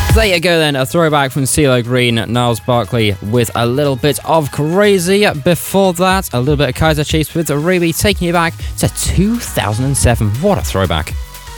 There you go then, a throwback from CeeLo Green, Niles Barkley with a little bit of Crazy. Before that, a little bit of Kaiser Chiefs with Ruby, taking you back to 2007. What a throwback.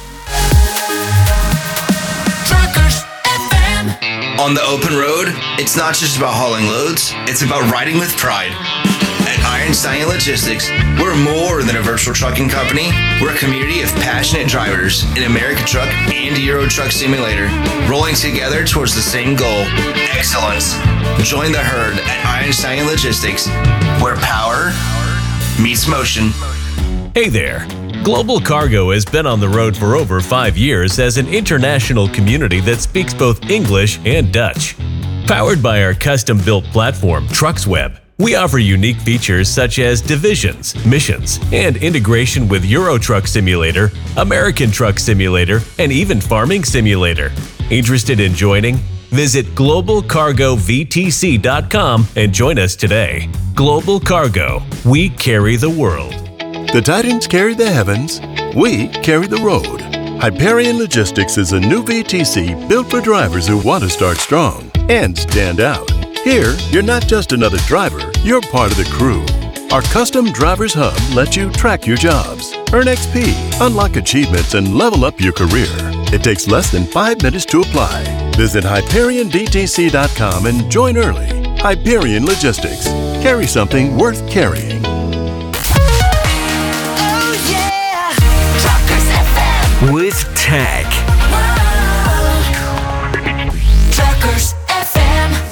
Truckers FM. On the open road, it's not just about hauling loads, it's about riding with pride. At Iron Stallion Logistics, we're more than a virtual trucking company. We're a community of passionate drivers in American Truck and Euro Truck Simulator, rolling together towards the same goal, excellence. Join the herd at Iron Stallion Logistics, where power meets motion. Hey there. Global Cargo has been on the road for over 5 years as an international community that speaks both English and Dutch. Powered by our custom-built platform, TrucksWeb, we offer unique features such as divisions, missions, and integration with Euro Truck Simulator, American Truck Simulator, and even Farming Simulator. Interested in joining? Visit globalcargovtc.com and join us today. Global Cargo, we carry the world. The Titans carry the heavens, we carry the road. Hyperion Logistics is a new VTC built for drivers who want to start strong and stand out. Here, you're not just another driver, you're part of the crew. Our custom Drivers Hub lets you track your jobs, earn XP, unlock achievements, and level up your career. It takes less than 5 minutes to apply. Visit HyperionVTC.com and join early. Hyperion Logistics. Carry something worth carrying. Oh yeah! Truckers FM. With Tech. Truckers FM.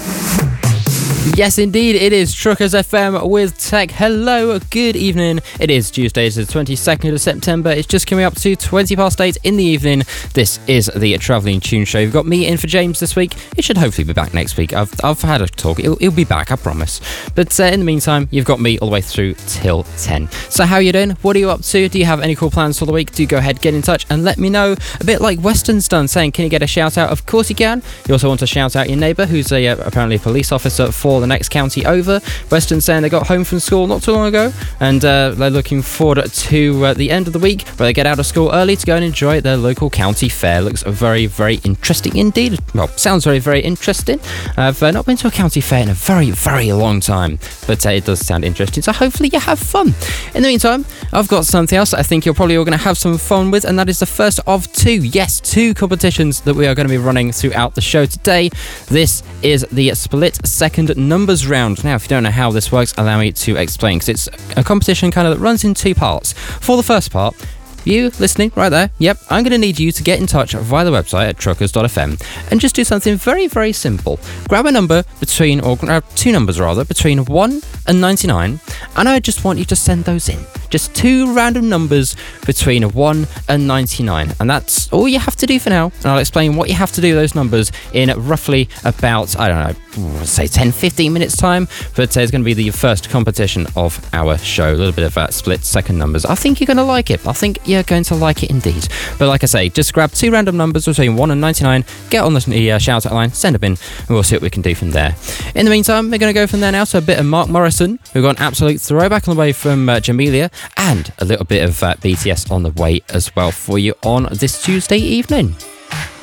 Yes, indeed, it is Truckers FM with Tech. Hello, good evening. It is Tuesday, it's the 22nd of September. It's just coming up to 20 past 8 in the evening. This is the Travelling Tune Show. You've got me in for James this week. It should hopefully be back next week. I've had a talk. It'll be back, I promise. But in the meantime, you've got me all the way through till 10. So how are you doing? What are you up to? Do you have any cool plans for the week? Do go ahead, get in touch and let me know. A bit like Weston's done, saying, can you get a shout out? Of course you can. You also want to shout out your neighbour, who's apparently a police officer for the next county over. Weston saying they got home from school not too long ago, and they're looking forward to the end of the week where they get out of school early to go and enjoy their local county fair. Looks very, very interesting indeed. Well, sounds very, very interesting. I've not been to a county fair in a very, very long time, but it does sound interesting, so hopefully you have fun. In the meantime, I've got something else I think you're probably all going to have some fun with, and that is the first of two competitions that we are going to be running throughout the show today. This is the split second numbers round. Now, if you don't know how this works, allow me to explain, because it's a competition kind of that runs in two parts. For the first part, you listening right there, yep, I'm going to need you to get in touch via the website at truckers.fm and just do something very, very simple. Grab a number grab two numbers rather, between 1 and 99, and I just want you to send those in. Just two random numbers between 1 and 99, and that's all you have to do for now, and I'll explain what you have to do those numbers in roughly about, I don't know, say 10-15 minutes time, but it's going to be the first competition of our show. A little bit of split second numbers. I think you're going to like it. I think you're going to like it indeed. But like I say, just grab two random numbers between 1 and 99, get on the shout out line, send them in, and we'll see what we can do from there. In the meantime, we're going to go from there now to a bit of Mark Morrison. We've got an absolute throwback on the way from Jamelia, and a little bit of BTS on the way as well for you on this Tuesday evening.